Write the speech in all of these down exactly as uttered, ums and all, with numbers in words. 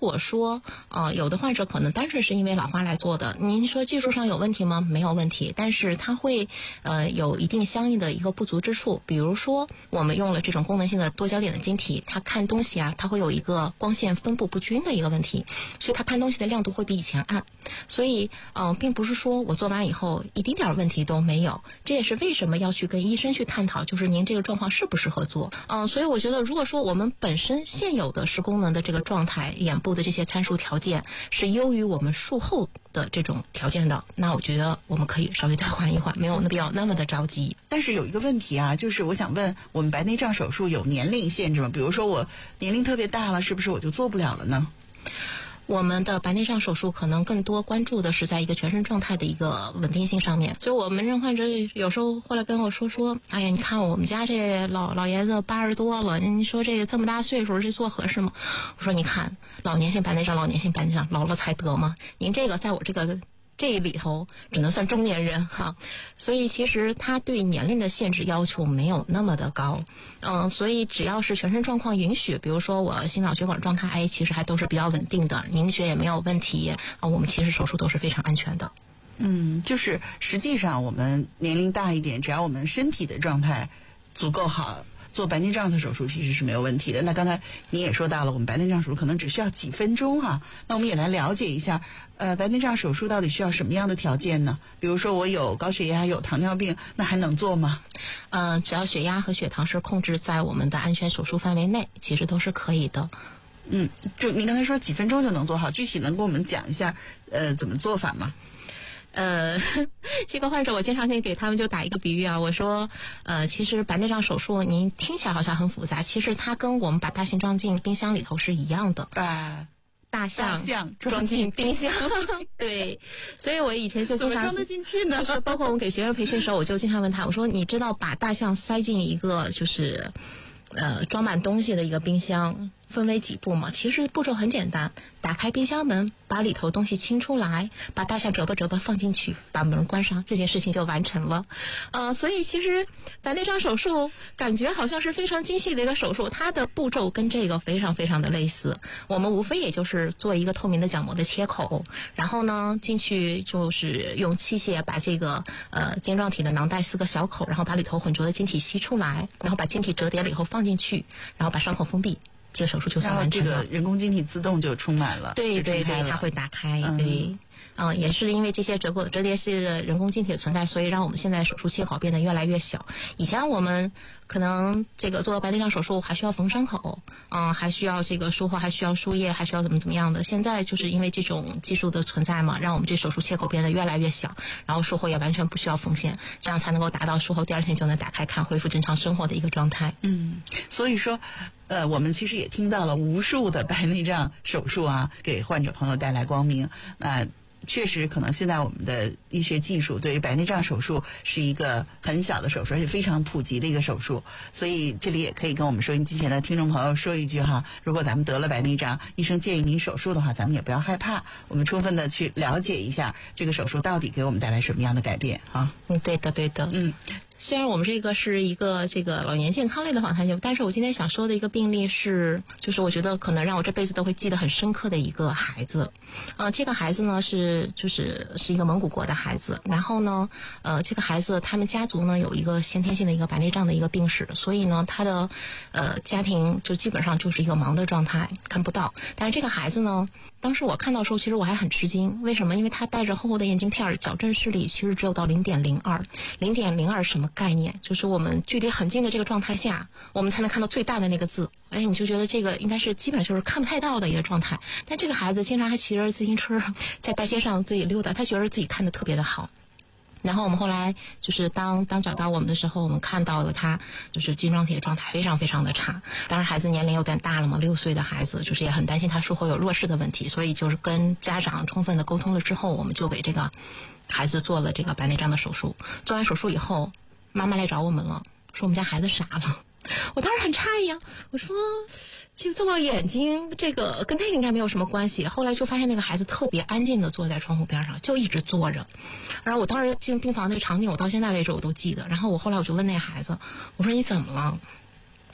果说呃有的患者可能单纯是因为老花来做的，您说技术上有问题吗？没有问题，但是它会呃有一定相应的一个不足之处，比如说我们用了这种功能性的多焦点的晶体，它看东西啊，它会有一个光线分布不均的一个问题，所以它看东西的亮度会比以前暗。所以呃并不是说我做完以后一丁点问题都没有，这也是为什么要去跟医生去探讨，就是您这个状况适不适合做。嗯、呃，所以我觉得如果说我们本身现有的视功能的这个状态，眼部的这些参数条件是优于我们术后的这种条件的，那我觉得我们可以稍微再缓一缓，没有必要那么的着急。 但是有一个问题啊，就是我想问，我们白内障手术有年龄限制吗？比如说我年龄特别大了，是不是我就做不了了呢？ 我们的白内障手术可能更多关注的是在一个全身状态的一个稳定性上面，所以我们门诊患者有时候后来跟我说说，哎呀，你看我们家这老老爷子八十多了，您说这个这么大岁数这做合适吗？我说你看老年性白内障，老年性白内障老了才得吗？您这个在我这个这里头只能算中年人哈，所以其实他对年龄的限制要求没有那么的高，嗯，所以只要是全身状况允许，比如说我心脑血管状态，哎，其实还都是比较稳定的，凝血也没有问题啊，我们其实手术都是非常安全的。 嗯，就是实际上我们年龄大一点，只要我们身体的状态足够好，做白内障的手术其实是没有问题的。那刚才你也说到了，我们白内障手术可能只需要几分钟哈、啊。那我们也来了解一下，呃，白内障手术到底需要什么样的条件呢？比如说我有高血压、有糖尿病，那还能做吗？ 呃，只要血压和血糖是控制在我们的安全手术范围内，其实都是可以的。 嗯，就您刚才说几分钟就能做好，具体能跟我们讲一下，呃，怎么做法吗？ 呃，这个患者我经常可以给他们就打一个比喻啊，我说，呃，其实白内障手术您听起来好像很复杂，其实它跟我们把大象装进冰箱里头是一样的。 把大象大象装进冰箱，对，所以我以前就经常怎么装得进去呢？ 就是包括我们给学生培训的时候，我就经常问他，我说你知道把大象塞进一个就是呃装满东西的一个冰箱分为几步吗？其实步骤很简单，打开冰箱门，把里头东西清出来，把大象折吧折吧放进去，把门关上，这件事情就完成了。呃，所以其实白内障手术感觉好像是非常精细的一个手术，它的步骤跟这个非常非常的类似。我们无非也就是做一个透明的角膜的切口，然后呢进去就是用器械把这个呃晶状体的囊袋四个小口，然后把里头混浊的晶体吸出来，然后把晶体折叠了以后放进去，然后把伤口封闭。这个手术就算完成了， 然后这个人工晶体自动就充满了， 对对对，它会打开， 嗯、 对，嗯，也是因为这些折过折叠式的人工晶体的存在，所以让我们现在手术切口变得越来越小。以前我们可能这个做白内障手术还需要缝伤口，嗯，还需要这个术后还需要输液，还需要怎么怎么样的。现在就是因为这种技术的存在嘛，让我们这手术切口变得越来越小，然后术后也完全不需要缝线，这样才能够达到术后第二天就能打开看，恢复正常生活的一个状态。 嗯，所以说。呃，我们其实也听到了无数的白内障手术啊，给患者朋友带来光明。那、呃、确实，可能现在我们的医学技术对于白内障手术是一个很小的手术，而且非常普及的一个手术。所以这里也可以跟我们收音机前的听众朋友说一句哈，如果咱们得了白内障，医生建议您手术的话，咱们也不要害怕，我们充分的去了解一下这个手术到底给我们带来什么样的改变啊。 嗯，对的，对的， 嗯。 虽然我们这个是一个这个老年健康类的访谈节目，但是我今天想说的一个病例是，就是我觉得可能让我这辈子都会记得很深刻的一个孩子。呃，这个孩子呢是就是是一个蒙古国的孩子，然后呢，呃，这个孩子他们家族呢有一个先天性的一个白内障的一个病史，所以呢，他的呃家庭就基本上就是一个盲的状态，看不到。但是这个孩子呢，当时我看到的时候，其实我还很吃惊，为什么？因为他戴着厚厚的眼镜片，矫正视力其实只有到零点零二，零点零二什么概念？就是我们距离很近的这个状态下，我们才能看到最大的那个字。哎，你就觉得这个应该是基本就是看不太到的一个状态。但这个孩子经常还骑着自行车在大街上自己溜达，他觉得自己看得特别的好。然后我们后来就是当当找到我们的时候，我们看到了他就是晶状体的状态非常非常的差。当然孩子年龄有点大了嘛，六岁的孩子，就是也很担心他术后有弱视的问题，所以就是跟家长充分的沟通了之后，我们就给这个孩子做了这个白内障的手术。做完手术以后，妈妈来找我们了，说我们家孩子傻了。我当时很诧异啊，我说这个做到眼睛，这个跟那个应该没有什么关系。后来就发现那个孩子特别安静的坐在窗户边上，就一直坐着。然后我当时进病房那个场景，我到现在为止我都记得。然后我后来我就问那孩子，我说你怎么了？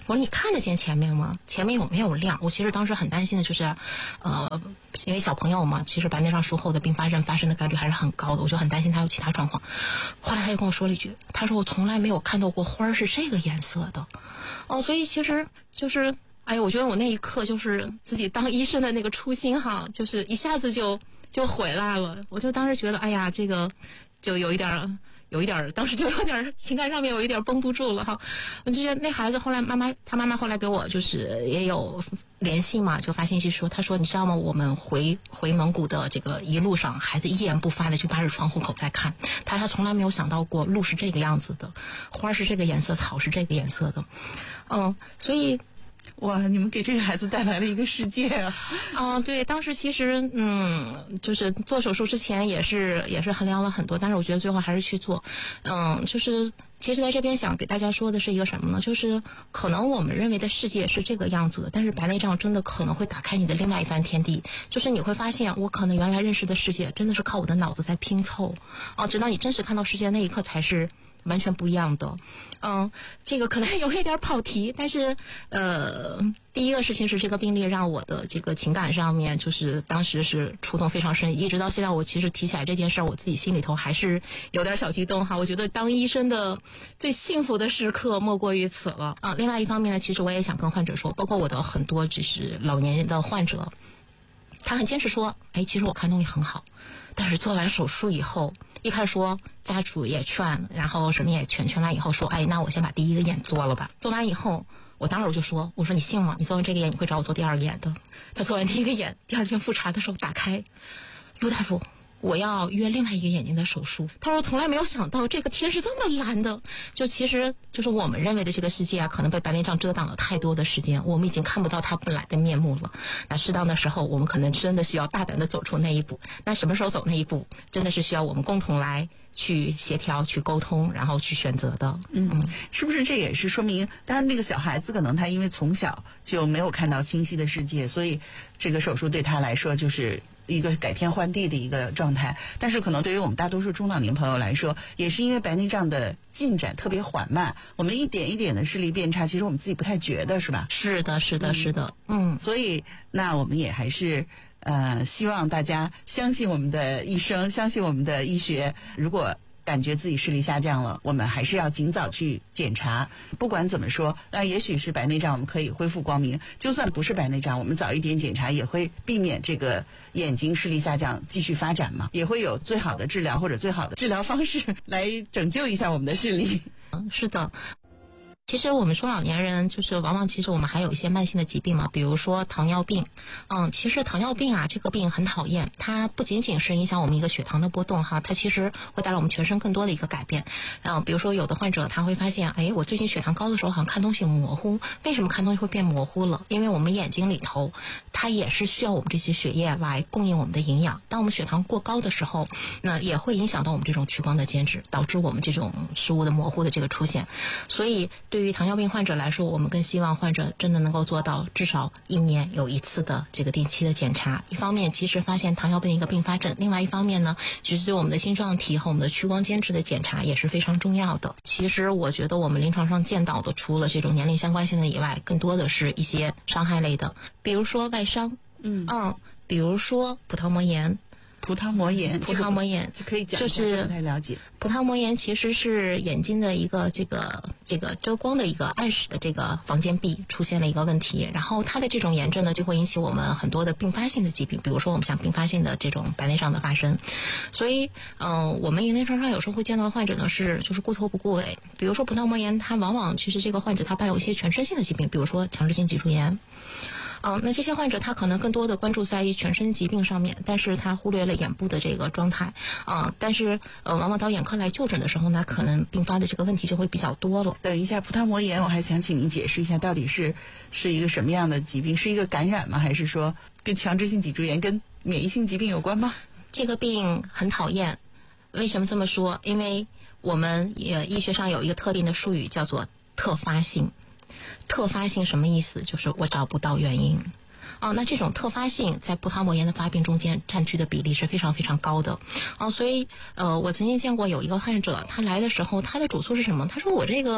我说你看得见前面吗？前面有没有亮？我其实当时很担心的就是，呃，因为小朋友嘛，其实白内障术后的并发症发生的概率还是很高的，我就很担心他有其他状况。后来他就跟我说了一句，他说我从来没有看到过花是这个颜色的，哦，所以其实就是，哎呀，我觉得我那一刻就是自己当医生的那个初心哈，就是一下子就就回来了。我就当时觉得，哎呀，这个就有一点。有一点，当时就有点情感上面有一点绷不住了哈，我就觉得那孩子后来妈妈，他妈妈后来给我就是也有联系嘛，就发信息说，他说你知道吗？我们回回蒙古的这个一路上，孩子一言不发的就扒着窗户口在看，他他从来没有想到过路是这个样子的，花是这个颜色，草是这个颜色的，嗯，所以。 哇，你们给这个孩子带来了一个世界啊！ 啊，对，当时其实嗯，就是做手术之前也是也是衡量了很多，但是我觉得最后还是去做。嗯，就是其实在这边想给大家说的是一个什么呢？就是可能我们认为的世界是这个样子的，但是白内障真的可能会打开你的另外一番天地。就是你会发现，我可能原来认识的世界真的是靠我的脑子在拼凑啊，直到你真实看到世界那一刻才是。完全不一样的，嗯，这个可能有一点跑题，但是呃，第一个事情是这个病例让我的这个情感上面，就是当时是触动非常深，一直到现在，我其实提起来这件事儿，我自己心里头还是有点小激动哈。我觉得当医生的最幸福的时刻莫过于此了啊。另外一方面呢，其实我也想跟患者说，包括我的很多就是老年的患者，他很坚持说，哎，其实我看东西很好，但是做完手术以后。一开始说家属也劝，然后什么也劝，劝完以后说，哎，那我先把第一个眼做了吧。做完以后，我当时我就说，我说你信吗？你做完这个眼，你会找我做第二个眼的。他做完第一个眼，第二天复查的时候打开，陆大夫，我要约另外一个眼睛的手术。他说从来没有想到这个天是这么蓝的，就其实就是我们认为的这个世界啊，可能被白内障遮挡了太多的时间，我们已经看不到它本来的面目了。那适当的时候，我们可能真的需要大胆的走出那一步。那什么时候走那一步，真的是需要我们共同来去协调、去沟通，然后去选择的。 嗯，是不是这也是说明，当然这个小孩子可能他因为从小就没有看到清晰的世界，所以这个手术对他来说就是一个改天换地的一个状态。但是可能对于我们大多数中老年朋友来说，也是因为白内障的进展特别缓慢，我们一点一点的视力变差，其实我们自己不太觉得，是吧？ 是的，是的，是的。嗯， 所以那我们也还是呃希望大家相信我们的医生，相信我们的医学。如果感觉自己视力下降了，我们还是要尽早去检查。不管怎么说，那也许是白内障，我们可以恢复光明；就算不是白内障，我们早一点检查也会避免这个眼睛视力下降继续发展嘛，也会有最好的治疗或者最好的治疗方式来拯救一下我们的视力。 嗯，是的。其实我们中老年人就是往往其实我们还有一些慢性的疾病嘛，比如说糖尿病。嗯，其实糖尿病啊这个病很讨厌，它不仅仅是影响我们一个血糖的波动哈，它其实会带来我们全身更多的一个改变。嗯，比如说有的患者他会发现，哎，我最近血糖高的时候好像看东西模糊，为什么看东西会变模糊了？因为我们眼睛里头它也是需要我们这些血液来供应我们的营养。当我们血糖过高的时候，那也会影响到我们这种屈光的间质，导致我们这种视物的模糊的这个出现。所以对于糖尿病患者来说，我们更希望患者真的能够做到至少一年有一次的这个定期的检查。一方面及时发现糖尿病一个并发症，另外一方面呢，其实对我们的心脏体和我们的屈光间质的检查也是非常重要的。其实我觉得我们临床上见到的，除了这种年龄相关性的以外，更多的是一些伤害类的，比如说外伤， 嗯嗯，比如说葡萄膜炎。 葡萄膜炎， 葡萄膜炎、 这个、可以讲一下， 就是不太了解。 葡萄膜炎其实是眼睛的一个这个这个遮光的一个暗室的这个房间壁出现了一个问题，然后它的这种炎症呢，就会引起我们很多的并发性的疾病，比如说我们像并发性的这种白内障的发生。所以，嗯、呃，我们临床上有时候会见到的患者呢是就是顾头不顾尾，比如说葡萄膜炎，它往往其实这个患者他伴有一些全身性的疾病，比如说强直性脊柱炎。嗯、呃，那这些患者他可能更多的关注在于全身疾病上面，但是他忽略了眼部的这个状态啊、呃。但是呃，往往到眼科来就诊的时候呢，可能并发的这个问题就会比较多了。 等一下，葡萄膜炎，我还想请您解释一下，到底是是一个什么样的疾病？是一个感染吗？还是说跟强直性脊柱炎、跟免疫性疾病有关吗？ 这个病很讨厌，为什么这么说？因为我们也医学上有一个特定的术语叫做特发性。特发性什么意思？就是我找不到原因。哦，那这种特发性在葡萄膜炎的发病中间占据的比例是非常非常高的。哦，所以呃，我曾经见过有一个患者，他来的时候，他的主诉是什么？他说我这个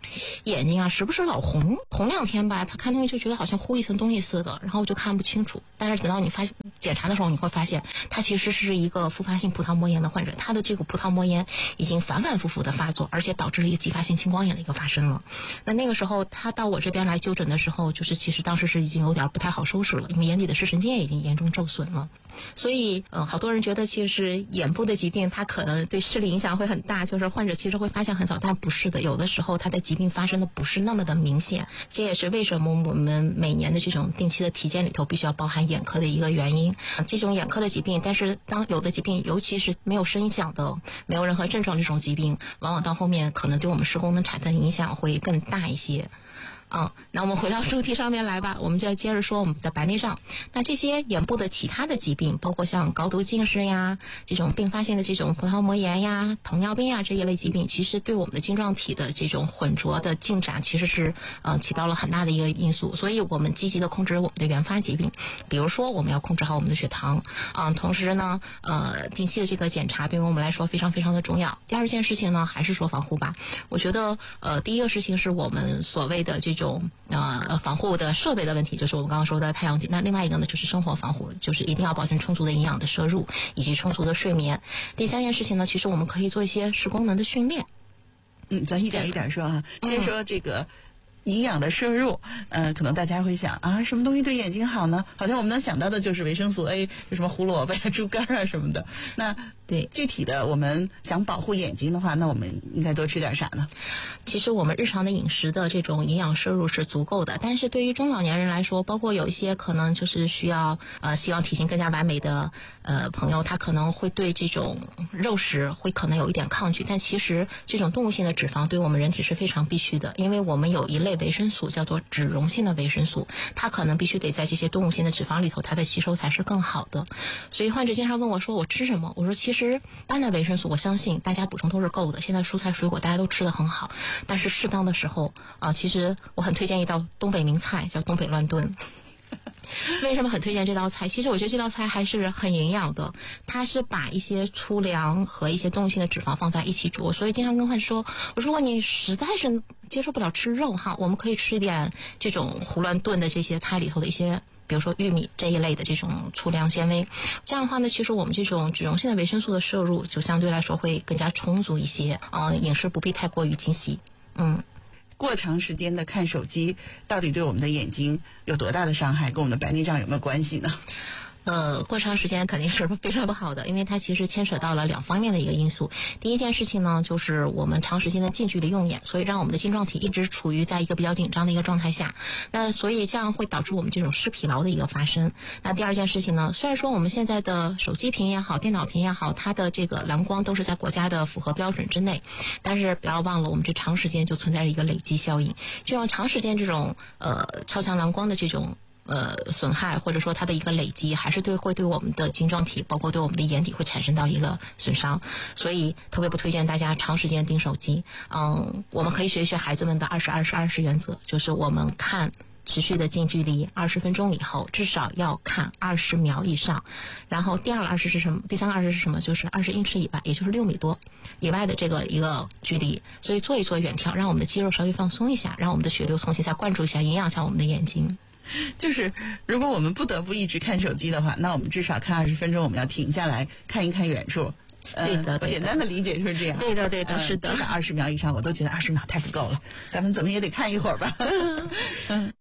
眼睛啊时不时老红，红两天吧，他看东西就觉得好像糊一层东西似的，然后我就看不清楚。但是等到你发现检查的时候，你会发现他其实是一个复发性葡萄膜炎的患者，他的这个葡萄膜炎已经反反复复的发作，而且导致了一个继发性青光眼的一个发生了。那那个时候他到我这边来就诊的时候，就是其实当时是已经有点不太好收拾了，因为眼底的视神经也已经严重受损了。所以呃，好多人觉得其实眼部的疾病它可能对视力影响会很大，就是患者其实会发现很早，但不是的，有的时候他的疾病发生的不是那么的明显，这也是为什么我们每年的这种定期的体检里头必须要包含眼科的一个原因。这种眼科的疾病，但是当有的疾病尤其是没有声响的，没有任何症状这种疾病，往往到后面可能对我们视功能产生的影响会更大一些。嗯，那我们回到主题上面来吧，我们就要接着说我们的白内障。那这些眼部的其他的疾病，包括像高度近视呀，这种并发性的这种葡萄膜炎呀、糖尿病呀这一类疾病，其实对我们的晶状体的这种混浊的进展，其实是呃起到了很大的一个因素。所以我们积极的控制我们的原发疾病，比如说我们要控制好我们的血糖，嗯，同时呢，呃，定期的这个检查对于我们来说非常非常的重要。第二件事情呢，还是说防护吧。我觉得呃，第一个事情是我们所谓的这种。种呃防护的设备的问题，就是我们刚刚说的太阳镜。那另外一个呢，就是生活防护，就是一定要保证充足的营养的摄入以及充足的睡眠。第三件事情呢，其实我们可以做一些视功能的训练。 嗯，咱一点一点说啊，先说这个营养的摄入，呃，可能大家会想啊，什么东西对眼睛好呢？好像我们能想到的就是维生素 A， 就什么胡萝卜呀、猪肝啊什么的。那对具体的，我们想保护眼睛的话，那我们应该多吃点啥呢？ 其实我们日常的饮食的这种营养摄入是足够的，但是对于中老年人来说，包括有一些可能就是需要呃希望体型更加完美的呃朋友，他可能会对这种肉食会可能有一点抗拒。但其实这种动物性的脂肪对我们人体是非常必须的，因为我们有一类维生素叫做脂溶性的维生素，它可能必须得在这些动物性的脂肪里头，它的吸收才是更好的。所以患者经常问我说我吃什么？我说其实一般的维生素我相信大家补充都是够的，现在蔬菜水果大家都吃得很好，但是适当的时候啊，其实我很推荐一道东北名菜叫东北乱炖。为什么很推荐这道菜？其实我觉得这道菜还是很营养的，它是把一些粗粮和一些动物性的脂肪放在一起煮，所以经常跟患者说，如果你实在是接受不了吃肉哈，我们可以吃一点这种胡乱炖的这些菜里头的一些，比如说玉米这一类的这种粗粮纤维，这样的话呢，其实我们这种脂溶性的维生素的摄入就相对来说会更加充足一些啊、呃，饮食不必太过于精细，嗯。 过长时间的看手机，到底对我们的眼睛有多大的伤害？跟我们的白内障有没有关系呢？ 呃，过长时间肯定是非常不好的，因为它其实牵扯到了两方面的一个因素。第一件事情呢，就是我们长时间的近距离用眼，所以让我们的晶状体一直处于在一个比较紧张的一个状态下，那所以这样会导致我们这种视疲劳的一个发生。那第二件事情呢，虽然说我们现在的手机屏也好，电脑屏也好，它的这个蓝光都是在国家的符合标准之内，但是不要忘了，我们这长时间就存在着一个累积效应，这种长时间这种呃超强蓝光的这种呃，损害或者说它的一个累积，还是对会对我们的晶状体，包括对我们的眼底会产生到一个损伤，所以特别不推荐大家长时间盯手机。嗯，我们可以学一学孩子们的二十二十二十原则，就是我们看持续的近距离二十分钟以后，至少要看二十秒以上。然后第二个二十是什么？第三个二十是什么？就是二十英尺以外，也就是六米多以外的这个一个距离。所以做一做远眺，让我们的肌肉稍微放松一下，让我们的血流重新再灌注一下，营养一下我们的眼睛。 就是如果我们不得不一直看手机的话，那我们至少看二十分钟，我们要停下来看一看远处。 对的， 我简单的理解就是这样。 对的，对的，是的。 至少二十秒以上，我都觉得二十秒太不够了，咱们怎么也得看一会儿吧。嗯。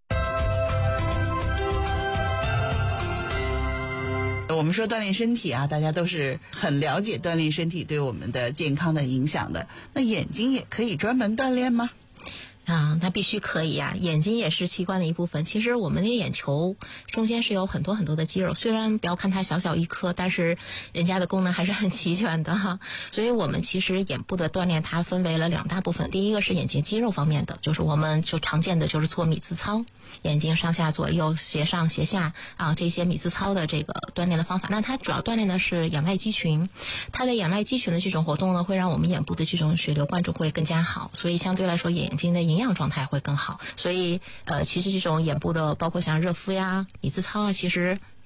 我们说锻炼身体啊，大家都是很了解锻炼身体对我们的健康的影响的。那眼睛也可以专门锻炼吗？ 啊，那必须可以呀、啊！眼睛也是器官的一部分。其实我们的眼球中间是有很多很多的肌肉，虽然不要看它小小一颗，但是人家的功能还是很齐全的哈。所以我们其实眼部的锻炼它分为了两大部分，第一个是眼睛肌肉方面的，就是我们就常见的就是做米字操，眼睛上下左右斜上斜下啊这些米字操的这个锻炼的方法。那它主要锻炼的是眼外肌群，它的眼外肌群的这种活动呢，会让我们眼部的这种血流灌注会更加好，所以相对来说眼睛的营养状态会更好。所以呃，其实这种眼部的包括像热敷呀、米字操啊，其实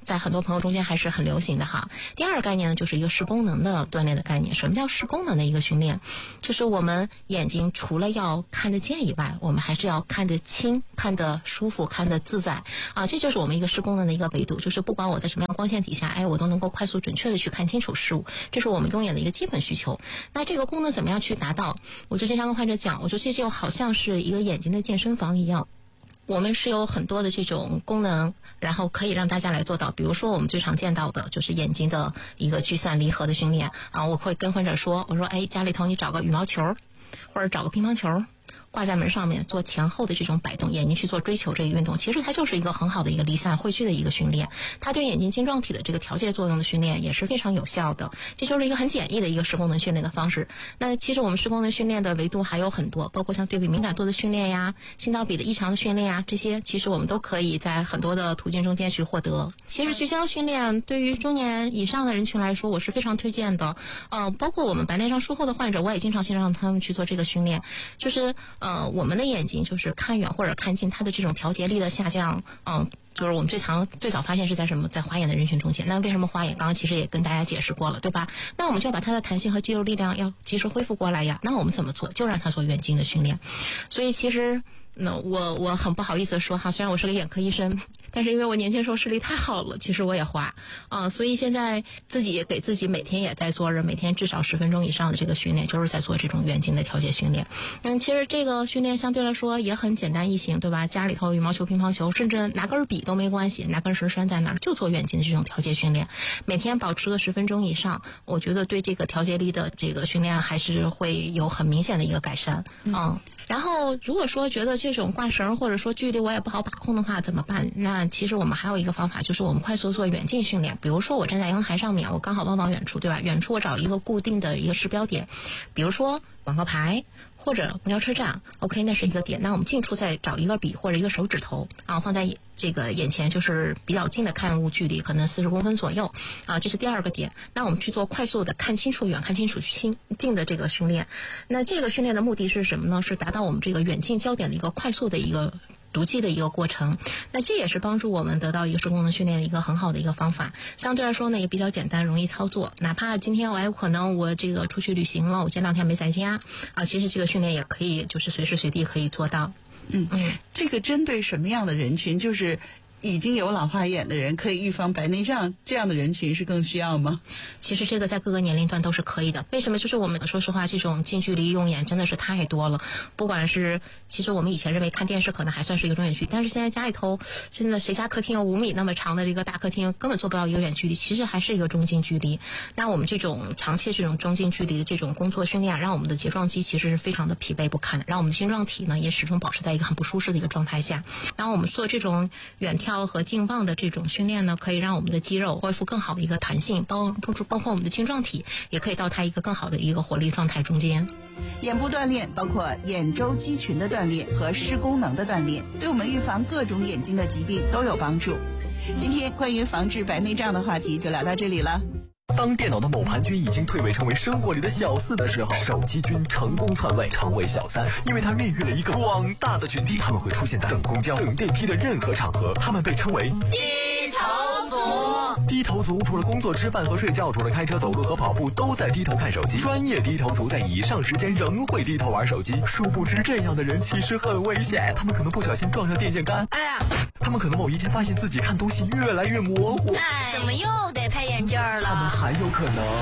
在很多朋友中间还是很流行的哈。第二个概念呢，就是一个视功能的锻炼的概念。什么叫视功能的一个训练？就是我们眼睛除了要看得见以外，我们还是要看得清、看得舒服、看得自在啊。这就是我们一个视功能的一个维度，就是不管我在什么样光线底下，哎，我都能够快速准确的去看清楚事物，这是我们用眼的一个基本需求。那这个功能怎么样去达到？我就经常跟患者讲，我说这就好像是一个眼睛的健身房一样。我们是有很多的这种功能，然后可以让大家来做到。比如说我们最常见到的就是眼睛的一个聚散离合的训练啊，我会跟患者说，我说哎，家里头你找个羽毛球，或者找个乒乓球，挂在门上面做前后的这种摆动，眼睛去做追求这个运动，其实它就是一个很好的一个离散汇聚的一个训练，它对眼睛晶状体的这个调节作用的训练也是非常有效的。这就是一个很简易的一个视功能训练的方式。那其实我们视功能训练的维度还有很多，包括像对比敏感度的训练呀、心导比的异常的训练呀，这些其实我们都可以在很多的途径中间去获得。其实聚焦训练对于中年以上的人群来说，我是非常推荐的。呃，包括我们白内障术后的患者，我也经常先让他们去做这个训练，就是呃，我们的眼睛就是看远或者看近，它的这种调节力的下降，嗯，就是我们最常最早发现是在什么，在花眼的人群中间。那为什么花眼？刚刚其实也跟大家解释过了，对吧？那我们就要把它的弹性和肌肉力量要及时恢复过来呀。那我们怎么做？就让他做远近的训练。所以其实。那我我很不好意思说哈，虽然我是个眼科医生，但是因为我年轻时候视力太好了，其实我也花啊，所以现在自己给自己每天也在做着，每天至少十分钟以上的这个训练，就是在做这种远近的调节训练。嗯，其实这个训练相对来说也很简单易行，对吧？家里头羽毛球、乒乓球，甚至拿根笔都没关系，拿根绳拴在那儿，就做远近的这种调节训练，每天保持个十分钟以上，我觉得对这个调节力的这个训练还是会有很明显的一个改善。嗯。嗯然后如果说觉得这种挂绳或者说距离我也不好把控的话怎么办？那其实我们还有一个方法，就是我们快速做远近训练。比如说我站在阳台上面，我刚好望望远处，对吧？远处我找一个固定的一个视标点，比如说广告牌或者公交车站 ，OK， 那是一个点。那我们近处再找一个笔或者一个手指头啊，放在这个眼前，就是比较近的看物距离，可能四十公分左右啊，这是第二个点。那我们去做快速的看清楚远、看清楚近近的这个训练。那这个训练的目的是什么呢？是达到我们这个远近焦点的一个快速的一个读记的一个过程。那这也是帮助我们得到一个视功能训练的一个很好的一个方法。相对来说呢，也比较简单，容易操作。哪怕今天我有可能我这个出去旅行了，我这两天没在家啊，其实这个训练也可以，就是随时随地可以做到。 嗯嗯，这个针对什么样的人群？就是已经有老花眼的人可以预防白内障，这样的人群是更需要吗？ 其实这个在各个年龄段都是可以的。为什么？就是我们说实话，这种近距离用眼真的是太多了。不管是，其实我们以前认为看电视可能还算是一个中远距离，但是现在家里头真的谁家客厅有五米那么长的这个大客厅，根本做不到一个远距离，其实还是一个中近距离。那我们这种长期这种中近距离的这种工作训练，让我们的睫状肌其实是非常的疲惫不堪的，让我们的晶状体呢也始终保持在一个很不舒适的一个状态下。当我们做这种远眺和近望的这种训练呢，可以让我们的肌肉恢复更好的一个弹性，包包括我们的晶状体也可以到它一个更好的一个活力状态中间。 眼部锻炼包括眼周肌群的锻炼和视功能的锻炼，对我们预防各种眼睛的疾病都有帮助。今天关于防治白内障的话题就聊到这里了。 当电脑的某盘菌已经退位成为生活里的小四的时候，手机菌成功篡位成为小三，因为它孕育了一个广大的群体，他们会出现在等公交、等电梯的任何场合，他们被称为低头族。低头族除了工作、吃饭和睡觉，除了开车、走路和跑步，都在低头看手机。专业低头族在以上时间仍会低头玩手机，殊不知这样的人其实很危险，他们可能不小心撞上电线杆，哎呀，他们可能某一天发现自己看东西越来越模糊， 哎，怎么又得配眼镜了？ 他们还有可能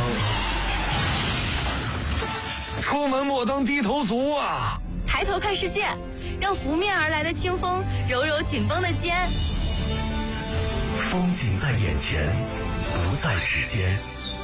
出门莫当低头族啊！ 抬头看世界，让拂面而来的清风揉揉紧绷的肩。 风景在眼前，不在指尖，